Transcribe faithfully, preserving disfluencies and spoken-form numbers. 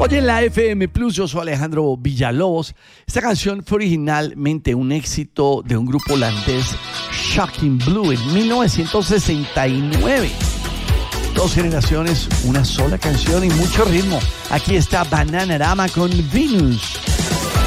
Oye, en la F M Plus, yo soy Alejandro Villalobos. Esta canción fue originalmente un éxito de un grupo holandés, Shocking Blue, en mil novecientos sesenta y nueve. Dos generaciones, una sola canción y mucho ritmo. Aquí está Bananarama con Venus.